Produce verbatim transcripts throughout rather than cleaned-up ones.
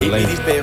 plein.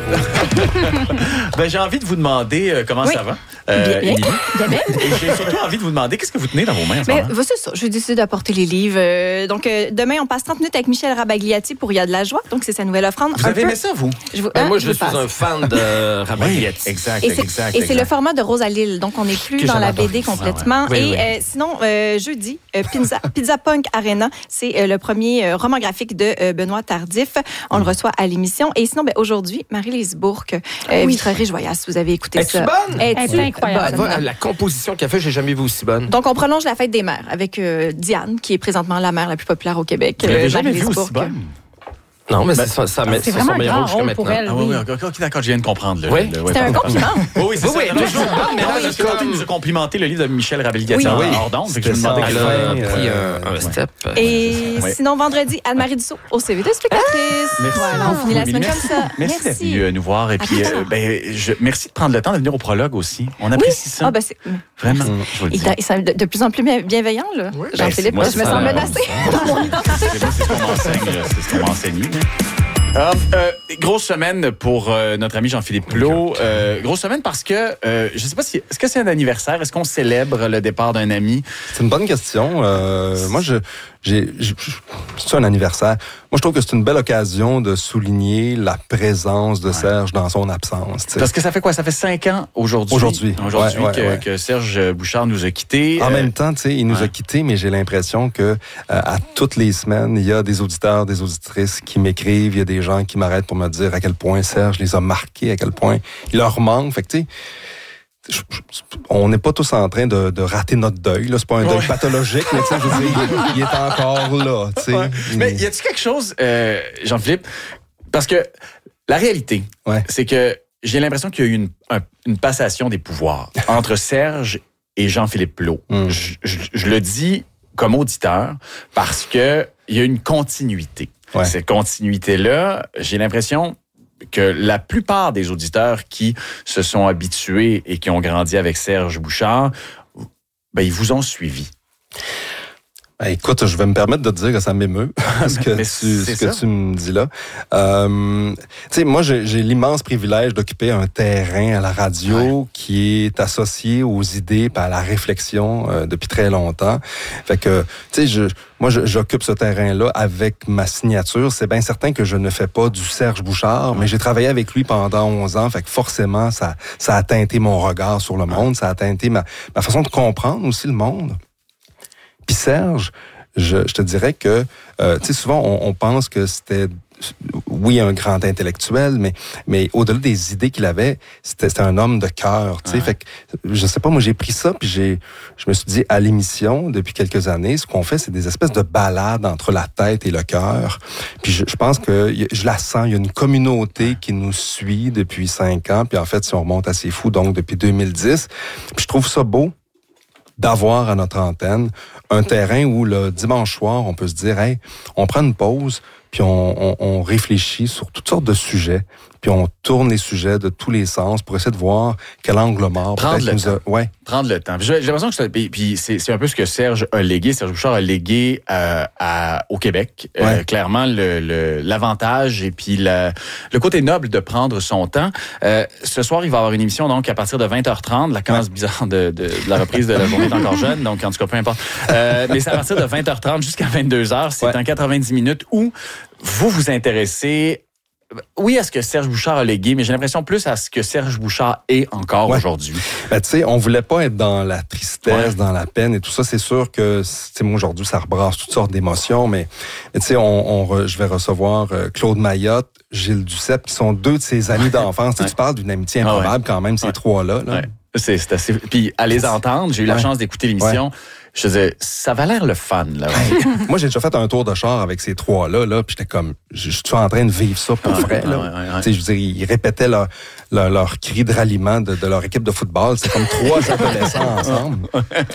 Ben, j'ai envie de vous demander euh, comment oui. ça va. Euh, bien, bien. bien, bien. Et j'ai surtout envie de vous demander qu'est-ce que vous tenez dans vos mains en ce Mais moment? ben, c'est ça, j'ai décidé d'apporter les livres. Euh, donc, euh, demain, on passe trente minutes avec Michel Rabagliati pour Il y a de la joie. Donc, c'est sa nouvelle offrande. Vous Un avez peu... aimé ça, vous? Je vous... Ben, hein, moi, je, je suis passe. un fan de Rabagliati. Oui, exact, Et c'est, exact. et c'est exact. le format de Rosa Lille, donc on n'est plus Que dans la j'adore. B D complètement. Ah ouais. Oui, et oui. Euh, sinon, euh, jeudi, euh, Pizza, Pizza Punk Arena, c'est euh, le premier euh, roman graphique de euh, Benoît Tardif. On Mm. le reçoit à l'émission. Et sinon, ben, aujourd'hui, Marie-Lise Bourque, euh, Oui. Vitrerie Joyeuse, si vous avez écouté Es-tu ça. bonne? Es-tu Elle est incroyable. bonne? Ah, la composition qu'elle fait, j'ai jamais vu aussi bonne. Donc, on prolonge la fête des mères avec euh, Diane, qui est présentement la mère la plus populaire au Québec. Vous l'avez euh, jamais vu Marie-Lise aussi Bourque. bonne? Non, mais Ben, c'est ça, ça, c'est c'est vraiment son un meilleur grand rôle jusqu'à rôle pour maintenant. elle. Ah oui, oui. oui, ok, ok, d'accord, je viens de comprendre. Là, Oui. Le- ouais, C'était un pardon. compliment. Oui, oui, c'est Oui, ça. oui, Non, mais toujours je- bonne, mais non, là, parce elle que est quand comme- il nous a complimenté le livre de Michel Rabagliati Oui. en Oui. hors d'onde, c'est que je me C'était demandais ça, quel elle a film, pris euh, un, un ouais. step. Et Ouais. sinon, vendredi, Anne-Marie Dussault au C V de spectatrice. Merci. Voilà, on finit la semaine Merci. comme ça. Merci d'être venu euh, nous voir. Et puis, euh, ben, je, merci de prendre le temps de venir au prologue aussi. On apprécie ça. Ah, ben, c'est... Vraiment, je vous le Il, dis. il semble de, de plus en plus bien- bienveillant, là. Oui, ben, Jean-Philippe, c'est- moi, je me ça- sens menacée dans mon identité. C'est moi, c'est ce qu'on m'enseigne, là. C'est ce qu'on m'enseigne. là. Euh, euh, grosse semaine pour euh, notre ami Jean-Philippe Plot. Euh, grosse semaine parce que, euh, je sais pas si, est-ce que c'est un anniversaire? Est-ce qu'on célèbre le départ d'un ami? C'est une bonne question. Euh, moi, je, j'ai, j'ai- c'est un anniversaire. Moi, je trouve que c'est une belle occasion de souligner la présence de Serge dans son absence. tu sais. Parce que ça fait quoi? Ça fait cinq ans aujourd'hui. Aujourd'hui. Aujourd'hui Ouais, ouais, que, ouais. que Serge Bouchard nous a quittés. En Euh, même temps, tu sais, il nous ouais. a quittés, mais j'ai l'impression que euh, à toutes les semaines, il y a des auditeurs, des auditrices qui m'écrivent, il y a des gens qui m'arrêtent pour me dire à quel point Serge les a marqués, à quel point il leur manque. Fait que tu sais, je- je- on n'est pas tous en train de, de rater notre deuil. Là, c'est pas un deuil Ouais. pathologique, mais tu sais, je veux dire, il, il est encore là. Tu sais. Ouais. Mais y a-t-il quelque chose, euh, Jean-Philippe? Parce que la réalité, Ouais. c'est que j'ai l'impression qu'il y a eu une, un- une passation des pouvoirs entre Serge et Jean-Philippe Plot. Mm. Je, je- je le dis comme auditeur parce que il y a une continuité. Ouais. Cette continuité-là, j'ai l'impression que la plupart des auditeurs qui se sont habitués et qui ont grandi avec Serge Bouchard, ben, ils vous ont suivi. Ben, écoute, je vais me permettre de te dire que ça m'émeut, ce que, Mais tu, c'est ce que ça. tu me dis là. Euh, tu sais, moi, j'ai, j'ai l'immense privilège d'occuper un terrain à la radio qui est associé aux idées et à la réflexion euh, depuis très longtemps. Fait que, tu sais, je, moi, je, j'occupe ce terrain-là avec ma signature. C'est bien certain que je ne fais pas du Serge Bouchard, mais j'ai travaillé avec lui pendant onze ans. Fait que forcément, ça, ça a teinté mon regard sur le monde, ça a teinté ma, ma façon de comprendre aussi le monde. Puis Serge, je, je te dirais que, euh, tu sais, souvent on, on pense que c'était, oui, un grand intellectuel, mais mais au-delà des idées qu'il avait, c'était, c'était un homme de cœur, tu sais. Ouais. Fait que, je sais pas, moi j'ai pris ça, puis j'ai, je me suis dit à l'émission depuis quelques années, ce qu'on fait, c'est des espèces de balades entre la tête et le cœur. Puis je, je pense que y a- je la sens, il y a une communauté qui nous suit depuis cinq ans, puis en fait, si on remonte à C'est fou, donc depuis deux mille dix, puis je trouve ça beau d'avoir à notre antenne un terrain où le dimanche soir, on peut se dire, hey, on prend une pause, puis on, on, on réfléchit sur toutes sortes de sujets, puis on tourne les sujets de tous les sens pour essayer de voir quel angle mort Prendre peut-être le nous a... temps. Ouais. Prendre le temps. J'ai j'ai l'impression que c'est, puis, puis c'est, c'est un peu ce que Serge a légué. Serge Bouchard a légué euh, à, au Québec. Euh, Ouais. clairement, le, le, l'avantage et puis la, le côté noble de prendre son temps. Euh, ce soir, il va y avoir une émission donc à partir de vingt heures trente. La case bizarre de, de, de la reprise de La journée est encore jeune, donc en tout cas, peu importe. Euh, mais c'est à partir de vingt heures trente jusqu'à vingt-deux heures. C'est Ouais. en quatre-vingt-dix minutes où vous vous intéressez oui à ce que Serge Bouchard a légué, mais j'ai l'impression plus à ce que Serge Bouchard est encore Ouais. aujourd'hui. Ben, tu sais, on voulait pas être dans la tristesse, Ouais. dans la peine et tout ça. C'est sûr que, tu sais, moi, aujourd'hui, ça rebrasse toutes sortes d'émotions, mais, mais tu sais, on, on re- je vais recevoir euh, Claude Mayotte, Gilles Duceppe, qui sont deux de ses amis d'enfance. Tu sais, Ouais. Tu parles d'une amitié Ah ouais. improbable quand même, ces Ouais. trois-là. Là. Ouais. C'est, c'est assez. Puis à les entendre, j'ai eu la Ouais. chance d'écouter l'émission. Je disais, ça va l'air le fun, là. Moi, j'ai déjà fait un tour de char avec ces trois-là, là, puis j'étais comme, je je suis en train de vivre ça pour Ouais, vrai, ouais, là. ouais, ouais, ouais. Tu sais, je veux dire, ils répétaient leur, leur, leur cri de ralliement de, de leur équipe de football. C'est comme trois adolescents ensemble.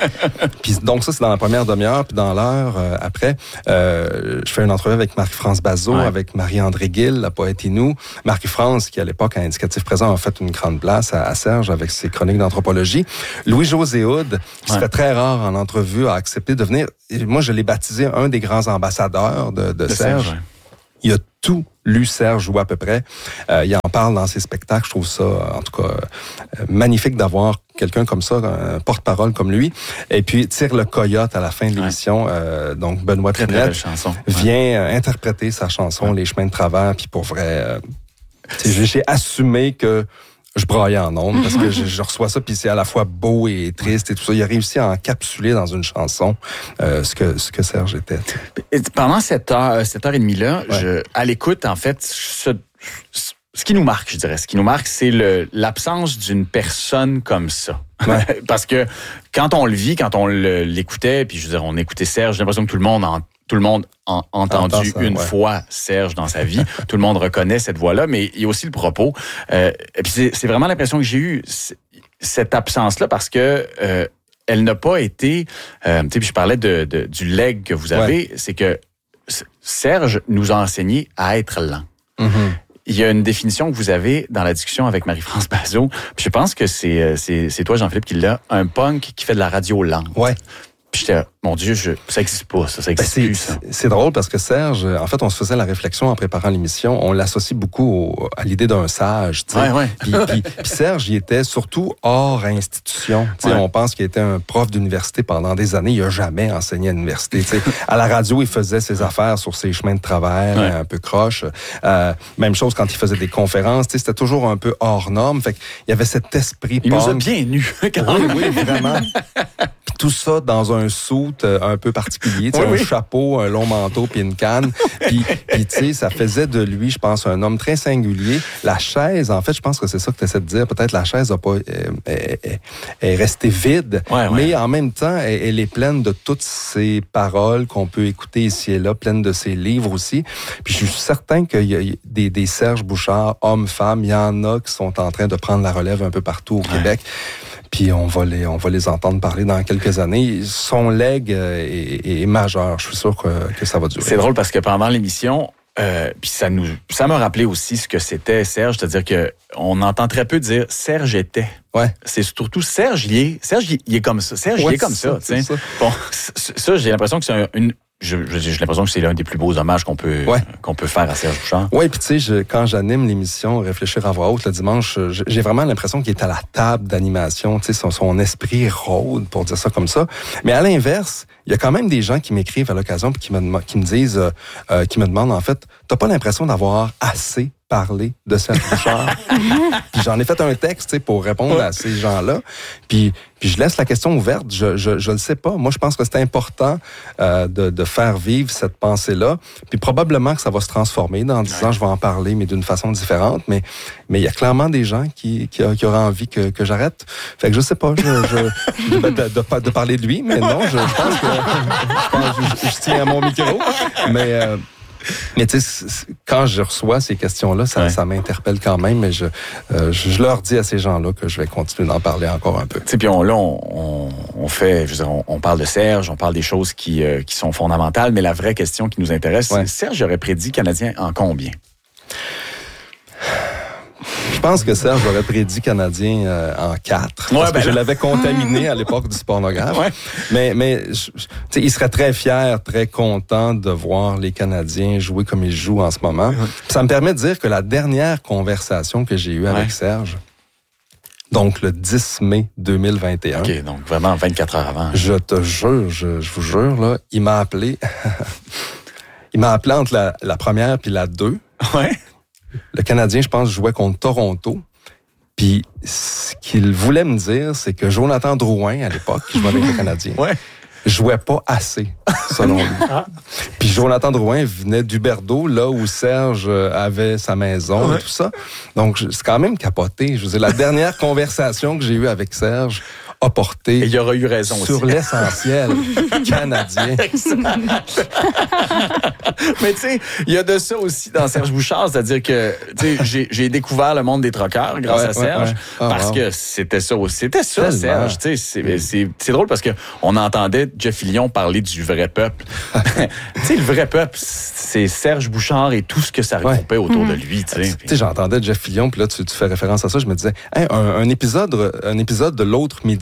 Puis donc ça, c'est dans la première demi-heure, puis dans l'heure euh, après, euh, je fais une entrevue avec Marie-France Bazot, Ouais. avec Marie-André Gill, la poète Inou. Marie-France, qui à l'époque, à Indicatif Présent, a fait une grande place à, à Serge avec ses chroniques d'anthropologie. Louis-José Hood, qui Ouais. se fait très rare en entrevue, a accepté de venir. Et moi, je l'ai baptisé un des grands ambassadeurs de, de, De Serge. Serge, ouais. il a tout lu Serge ou à peu près. Euh, il en parle dans ses spectacles. Je trouve ça, en tout cas, euh, magnifique d'avoir quelqu'un comme ça, un porte-parole comme lui. Et puis, Tire le coyote à la fin de l'émission. Ouais. Euh, donc, Benoît Trinette vient ouais. euh, interpréter sa chanson ouais. Les chemins de travers. Puis pour vrai, euh, j'ai, j'ai assumé que je braillais en ondes parce que je, je reçois ça, puis c'est à la fois beau et triste et tout ça. Il a réussi à encapsuler dans une chanson euh, ce que ce que Serge était. Et pendant cette heure, cette heure et demie là, ouais. je, à l'écoute, en fait, ce, ce qui nous marque, je dirais, ce qui nous marque, c'est le, l'absence d'une personne comme ça. Ouais. Parce que quand on le vit, quand on le, l'écoutait, puis je veux dire, on écoutait Serge, j'ai l'impression que tout le monde en Tout le monde a entendu ça, une ouais. fois Serge dans sa vie. Tout le monde reconnaît cette voix-là, mais il y a aussi le propos. Euh, et puis c'est, c'est vraiment l'impression que j'ai eue, cette absence-là, parce que euh, elle n'a pas été... Euh, tu sais, puis je parlais de, de, du legs que vous avez, ouais. c'est que Serge nous a enseigné à être lent. Mm-hmm. Il y a une définition que vous avez dans la discussion avec Marie-France Bazot. Puis je pense que c'est, c'est, c'est toi, Jean-Philippe, qui l'a. Un punk qui fait de la radio lente. Ouais. Puis j'étais, mon Dieu, je, ça n'existe pas, ça, ça existe ben plus, ça. C'est drôle parce que Serge, en fait, on se faisait la réflexion en préparant l'émission, on l'associe beaucoup au, à l'idée d'un sage, tu sais. Ouais, ouais. Puis, puis, puis Serge, il était surtout hors institution. Tu sais, ouais. On pense qu'il était un prof d'université pendant des années, il a jamais enseigné à l'université. Tu sais, à la radio, il faisait ses affaires sur ses chemins de travers, ouais. un peu croche. Euh, même chose quand il faisait des conférences, tu sais, c'était toujours un peu hors norme. Fait qu'il y avait cet esprit. Il punk. nous a bien nus, quand même. Oui, oui, vraiment. Puis tout ça dans un suit un peu particulier, tu sais, oui, un oui. chapeau, un long manteau puis une canne. Puis, puis tu sais, ça faisait de lui, je pense, un homme très singulier. La chaise, en fait, je pense que c'est ça que tu essaies de dire. Peut-être la chaise a pas euh, est, est restée vide, ouais, ouais. mais en même temps, elle, elle est pleine de toutes ces paroles qu'on peut écouter ici et là, pleine de ses livres aussi. Puis je suis certain qu'il y a des, des Serge Bouchard, hommes, femmes, il y en a qui sont en train de prendre la relève un peu partout au ouais. Québec. Puis on va les on va les entendre parler dans quelques années. Son legs est, est majeur. Je suis sûr que, que ça va durer. C'est drôle parce que pendant l'émission, euh, puis ça nous ça m'a rappelé aussi ce que c'était Serge, c'est-à-dire que on entend très peu dire Serge était. Ouais. C'est surtout Serge il est Serge il est comme ça. Serge ouais, il est comme ça. ça, ça. Bon, ça j'ai l'impression que c'est un, une Je, j'ai l'impression que c'est l'un des plus beaux hommages qu'on peut ouais. qu'on peut faire à Serge Bouchard. Oui, puis tu sais, quand j'anime l'émission Réfléchir à voix haute le dimanche, j'ai vraiment l'impression qu'il est à la table d'animation, tu sais, son, son esprit rôde, pour dire ça comme ça. Mais à l'inverse, il y a quand même des gens qui m'écrivent à l'occasion puis qui me qui me disent, euh, euh, qui me demandent en fait, t'as pas l'impression d'avoir assez parler de Serge Bouchard. Puis j'en ai fait un texte, tu sais, pour répondre ouais. à ces gens-là. Puis, puis je laisse la question ouverte. Je, je, je le sais pas. Moi, je pense que c'est important euh, de, de faire vivre cette pensée-là. Puis probablement que ça va se transformer. Dans dix ouais. ans, je vais en parler, mais d'une façon différente. Mais mais il y a clairement des gens qui, qui, qui auraient envie que, que j'arrête. Fait que je sais pas. Je, je, de, de, de, de parler de lui, mais non, je, je pense que je, pense, je, je tiens à mon micro. Mais euh, Mais tu sais, quand je reçois ces questions-là, ça, ouais. ça m'interpelle quand même, mais je, euh, je leur dis à ces gens-là que je vais continuer d'en parler encore un peu. Tu sais, puis on, là, on, on fait, je veux dire, on, on parle de Serge, on parle des choses qui, euh, qui sont fondamentales, mais la vraie question qui nous intéresse, ouais. c'est Serge aurait prédit Canadien en combien? Je pense que Serge aurait prédit Canadien euh, en quatre. Ouais, parce ben que là. je l'avais contaminé à l'époque du pornographe. Ouais. Mais, mais tu sais, il serait très fier, très content de voir les Canadiens jouer comme ils jouent en ce moment. Ouais. Ça me permet de dire que la dernière conversation que j'ai eue avec ouais. Serge, donc le dix mai deux mille vingt et un. OK, donc vraiment vingt-quatre heures avant. Je te jure, je, je vous jure, là, il m'a appelé. il m'a appelé entre la, la première puis la deux. Ouais. Le Canadien, je pense, jouait contre Toronto. Puis, ce qu'il voulait me dire, c'est que Jonathan Drouin, à l'époque, qui jouait avec le Canadien, ouais. jouait pas assez, selon lui. Ah. Puis Jonathan Drouin venait d'Huberdeau, là où Serge avait sa maison ouais. et tout ça. Donc, c'est quand même capoté. Je veux dire, la dernière conversation que j'ai eue avec Serge a porté et il y aura eu raison sur aussi. L'essentiel canadien. Mais tu sais, il y a de ça aussi dans Serge Bouchard, c'est-à-dire que tu sais, j'ai, j'ai découvert le monde des troqueurs grâce ouais, à Serge, ouais, ouais. Oh, parce wow. que c'était ça aussi. C'était ça, tellement. Serge. Tu sais, c'est, c'est, c'est drôle parce que on entendait Jeff Fillion parler du vrai peuple. Tu sais, le vrai peuple, c'est Serge Bouchard et tout ce que ça regroupait ouais. autour mmh. de lui. Tu sais, puis... j'entendais Jeff Fillion, puis là, tu, tu fais référence à ça, je me disais, hey, un, un épisode, un épisode de l'autre midi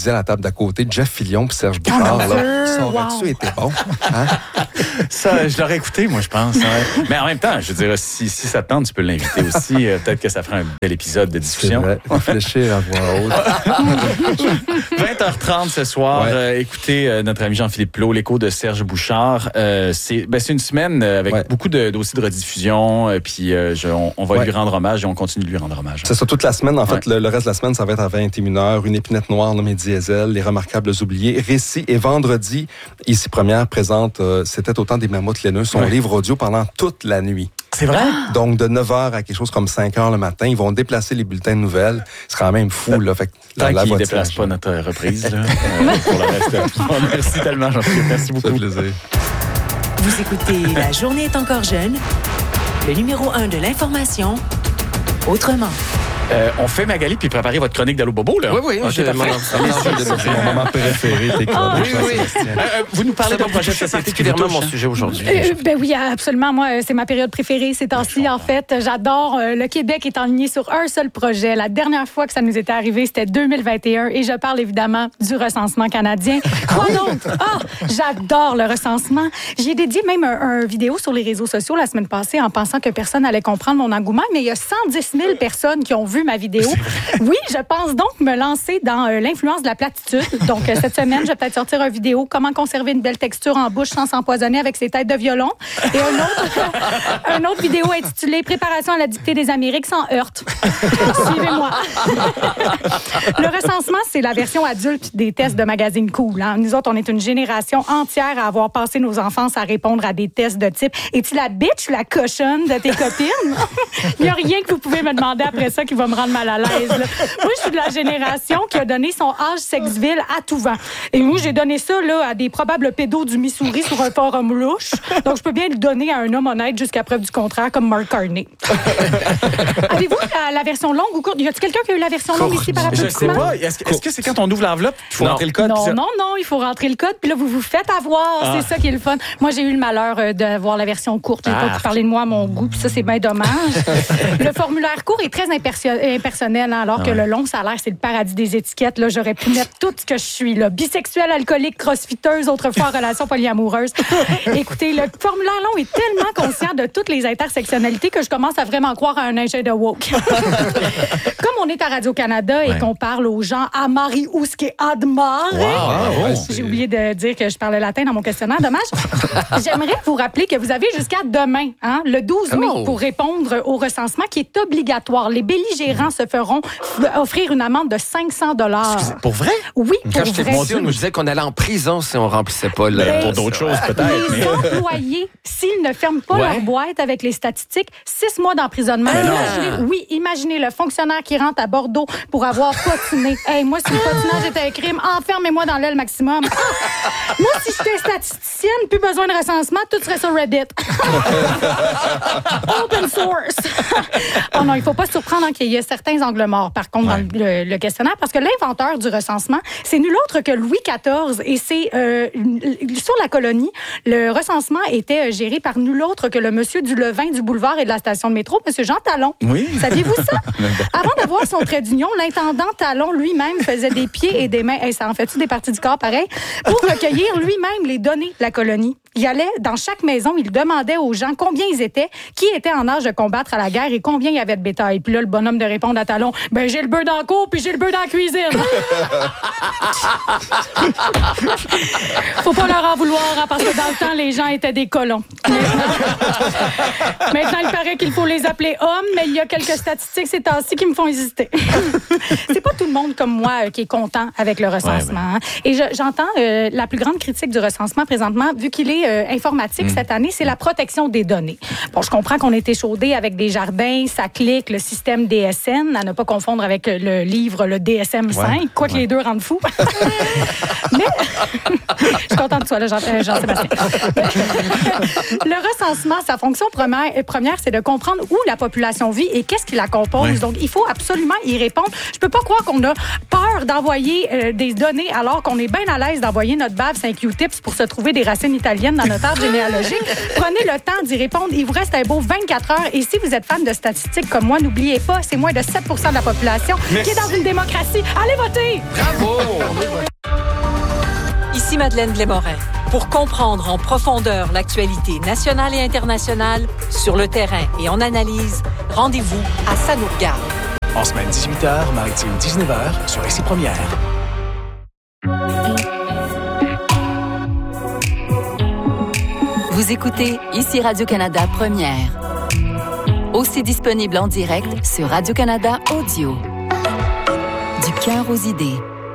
assis à la table d'à côté, Jeff Fillion puis Serge Bouchard. Oh, là, ça aurait-tu wow. été bon? Hein? Ça, je l'aurais écouté, moi, je pense. Ouais. Mais en même temps, je veux dire, si, si ça te tente, tu peux l'inviter aussi. Euh, peut-être que ça fera un bel épisode de discussion. C'est vrai. Réfléchir à voix haute. vingt heures trente ce soir. Ouais. Euh, écoutez euh, notre ami Jean-Philippe Plot, l'écho de Serge Bouchard. Euh, c'est, ben, c'est une semaine euh, avec ouais. beaucoup de dossiers de rediffusion. Euh, puis euh, je, on, on va ouais. lui rendre hommage et on continue de lui rendre hommage. C'est ça, toute la semaine. En ouais. fait, le, le reste de la semaine, ça va être à vingt et une heures. Une épinette noire nommée Diesel, Les Remarquables oubliés, Récits. Et vendredi, Ici Première présente euh, C'était autant des mammouths laineux, son ouais. livre audio pendant toute la nuit. C'est vrai? Donc, de neuf heures à quelque chose comme cinq heures le matin, ils vont déplacer les bulletins de nouvelles. C'est quand même fou, là. Fait que Tant la, la qu'ils ne voiture, déplacent pas notre reprise, là, euh, pour le reste. Merci tellement, Jean-Philippe. Merci beaucoup. Ça fait plaisir. Vous écoutez La journée est encore jeune, le numéro un de l'information, autrement. Euh, on fait Magali puis préparer votre chronique d'Allô Bobo, là. Oui, oui, okay, je m'en C'est mon moment préféré, tes Ah, chroniques, oui, oui. Jean-Sébastien. Euh, vous nous parlez Ça d'un va projet de toucher société qui vous particulièrement touche, mon hein? sujet aujourd'hui. Euh, ben oui, absolument. Moi, c'est ma période préférée ces temps-ci. En fait, j'adore. Euh, le Québec est enligné sur un seul projet. La dernière fois que ça nous était arrivé, c'était deux mille vingt et un. Et je parle évidemment du recensement canadien. Quoi d'autre? Ah, j'adore le recensement. J'ai dédié même un, un vidéo sur les réseaux sociaux la semaine passée en pensant que personne allait comprendre mon engouement. Mais il y a cent dix mille personnes qui ont vu ma vidéo. Oui, je pense donc me lancer dans euh, l'influence de la platitude. Donc, euh, cette semaine, je vais peut-être sortir une vidéo « Comment conserver une belle texture en bouche sans s'empoisonner avec ses têtes de violon ». Et un autre, un autre vidéo intitulée « Préparation à la dictée des Amériques sans heurte ». Suivez-moi. Le recensement, c'est la version adulte des tests de magazine Cool. Hein. Nous autres, on est une génération entière à avoir passé nos enfances à répondre à des tests de type « Es-tu la bitch ou la cochonne de tes copines? » Il n'y a rien que vous pouvez me demander après ça qui va me rendre mal à l'aise. Là. Moi, je suis de la génération qui a donné son âge sexville à tout vent. Et moi, j'ai donné ça là, à des probables pédos du Missouri sur un forum louche. Donc, je peux bien le donner à un homme honnête jusqu'à preuve du contraire, comme Mark Carney. Avez-vous la, la version longue ou courte? Y a-t-il quelqu'un qui a eu la version longue ici par Je sais pas. Est-ce que, est-ce que c'est quand on ouvre l'enveloppe qu'il faut Non. rentrer le code? Non, ça... non, non, il faut rentrer le code. Puis là, vous vous faites avoir. Ah. C'est ça qui est le fun. Moi, j'ai eu le malheur euh, d'avoir la version courte. J'ai Ah. pas pu parler de moi à mon goût. Puis ça, c'est bien dommage. Le formulaire court est très impersio- impersonnel, hein, alors Ah que ouais. le long, ça a l'air, c'est le paradis des étiquettes. Là, j'aurais pu mettre tout ce que je suis. Là. Bisexuelle, alcoolique, crossfiteuse, autrefois en relation polyamoureuse. Écoutez, le formulaire long est tellement conscient de toutes les intersectionnalités que je commence à vraiment croire à un ingé de woke. Comme on est à Radio-Canada et Ouais. qu'on parle aux gens à Marie Ouske Admar, Wow. ouais, j'ai c'est- oublié de dire que je parlais latin dans mon questionnaire. Dommage. J'aimerais vous rappeler que vous avez jusqu'à demain, hein, le douze mai, Oh. pour répondre au recensement qui est obligatoire. Les belligérants se feront f- offrir une amende de cinq cents dollars. Pour vrai? Oui, Quand pour j'étais vrai. petit, on nous disait qu'on allait en prison si on remplissait pas le... Ben, Pour d'autres choses, peut-être. Les mais- employés, s'ils ne ferment pas Ouais. leur boîte avec les statistiques, six mois d'emprisonnement. Mais non. Imaginez, oui, imaginez le fonctionnaire qui rentre à Bordeaux pour avoir patiné. Hey, moi, si le patinage était un crime, enfermez-moi dans l'aile maximum. Ah! Moi, si j'étais statisticienne, plus besoin de recensement, tout serait sur Reddit. Open source. Oh non, il ne faut pas se surprendre hein, qu'il y ait certains angles morts, par contre, Ouais. dans le, le questionnaire, parce que l'inventeur du recensement, c'est nul autre que Louis quatorze. Et c'est euh, sur la colonie, le recensement était géré par nul autre que le monsieur du levain du boulevard et de la station de métro, monsieur Jean Talon. Oui. Saviez-vous ça? Avant d'avoir son trait d'union, l'intendant Talon lui-même faisait des pieds et des mains. Hey, ça en fait-tu des parties du corps pareil? Pour recueillir lui-même les données de la colonie. Il allait dans chaque maison, il demandait aux gens combien ils étaient, qui étaient en âge de combattre à la guerre et combien il y avait de bétail. Puis là, le bonhomme de répondre à Talon, ben j'ai le bœuf dans la cour puis j'ai le bœuf dans la cuisine. Faut pas leur en vouloir, hein, parce que dans le temps, les gens étaient des colons. Maintenant, Maintenant, il paraît qu'il faut les appeler hommes, mais il y a quelques statistiques ces temps-ci qui me font hésiter. C'est pas tout le monde comme moi euh, qui est content avec le recensement. Ouais, ouais. Hein. Et je, j'entends euh, la plus grande critique du recensement présentement, vu qu'il est euh, informatique mmh. cette année, c'est la protection des données. Bon, je comprends qu'on est échaudé avec des jardins, ça clique, le système D S N, à ne pas confondre avec le livre, le D S M cinq, ouais, quoique ouais. les deux rendent fous. Mais, je suis contente de toi, là, Jean, euh, Jean-Sébastien. Le recensement, sa fonction première, première, c'est de comprendre où la population vit et qu'est-ce qui la compose. Ouais. Donc, il faut absolument y répondre. Je peux pas croire qu'on a peur d'envoyer euh, des données alors qu'on est bien à l'aise d'envoyer notre bave cinq Q-tips pour se trouver des racines italiennes dans notre arbre généalogique. Prenez le temps d'y répondre. Il vous reste un beau vingt-quatre heures. Et si vous êtes fan de statistiques comme moi, n'oubliez pas, c'est moins de sept pour cent de la population Merci. Qui est dans une démocratie. Allez voter! Bravo! Ici Madeleine Blais-Morin. Pour comprendre en profondeur l'actualité nationale et internationale, sur le terrain et en analyse, rendez-vous à Ça nous regarde. En semaine dix-huit heures, maritime dix-neuf heures, sur Ici Première. Vous écoutez Ici Radio-Canada Première. Aussi disponible en direct sur Radio-Canada Audio. Du cœur aux idées.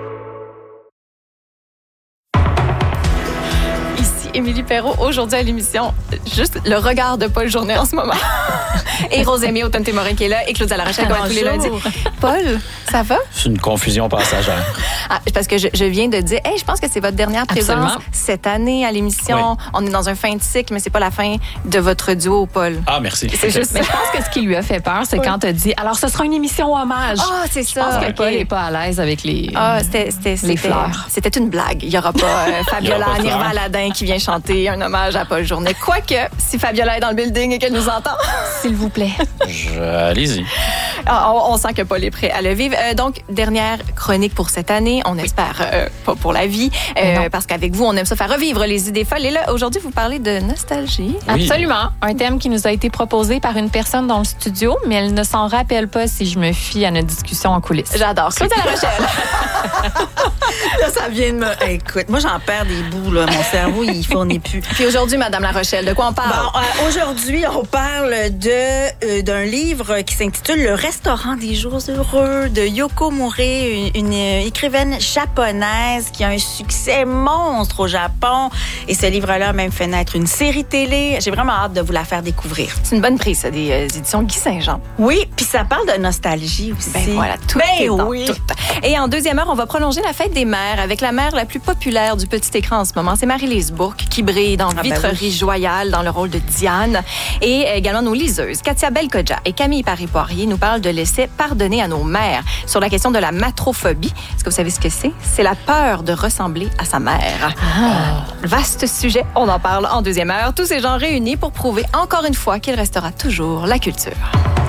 Émilie Perrault, aujourd'hui à l'émission, juste le regard de Paul Journet en ce moment. Et Rosémie Automne-Témorin qui est là et Claudia Larochelle comme tous les lundis. Paul, ça va? C'est une confusion passagère. Ah, parce que je, je viens de dire, hey, je pense que c'est votre dernière présence Absolument. Cette année à l'émission. Oui. On est dans un fin de cycle, mais c'est pas la fin de votre duo, Paul. Ah, merci. C'est juste, mais je pense que ce qui lui a fait peur, c'est oui. quand tu as dit, alors ce sera une émission hommage. Ah, oh, c'est ça. Je pense que okay. Paul n'est pas à l'aise avec les, ah, c'était, c'était, les c'était, fleurs. C'était une blague. Il n'y aura pas euh, Fabiola Nirva Aladin qui vient chanter un hommage à Paul Journet. Quoique, si Fabiola est dans le building et qu'elle nous entend. S'il vous plaît. Je... Allez-y. Ah, on, on sent que Paul est prêt à le vivre. Euh, donc, dernière chronique pour cette année. On espère euh, pas pour la vie. Euh, parce qu'avec vous, on aime ça faire revivre les idées folles. Et là, aujourd'hui, vous parlez de nostalgie. Oui. Absolument. Un thème qui nous a été proposé par une personne dans le studio, mais elle ne s'en rappelle pas si je me fie à notre discussion en coulisses. J'adore. Claudia Larochelle. Là, ça vient de me... Écoute, moi, j'en perds des bouts, là. Mon cerveau, il fournit plus. Puis aujourd'hui, Madame Larochelle, de quoi on parle? Bon, euh, aujourd'hui, on parle de euh, d'un livre qui s'intitule Le restaurant des jours heureux de Yoko Murray, une, une écrivaine japonaise qui a un succès monstre au Japon. Et ce livre-là a même fait naître une série télé. J'ai vraiment hâte de vous la faire découvrir. C'est une bonne prise, ça, des euh, éditions Guy Saint-Jean. Oui, puis ça parle de nostalgie aussi. Ben voilà, tout ben est dans oui. tout. Et en deuxième heure, on va prolonger la fête des mères avec la mère la plus populaire du petit écran en ce moment. C'est Marie-Lise Bourque qui brille dans ah ben Vitrerie oui. Joyale dans le rôle de Diane. Et également nos liseuses, Katia Belkodja et Camille Paris-Poirier nous parlent de laisser pardonner à nos mères sur la question de la matrophobie. Est-ce que vous savez ce que c'est? C'est la peur de ressembler à sa mère. Ah. Vaste sujet, on en parle en deuxième heure. Tous ces gens réunis pour prouver encore une fois qu'il restera toujours la culture.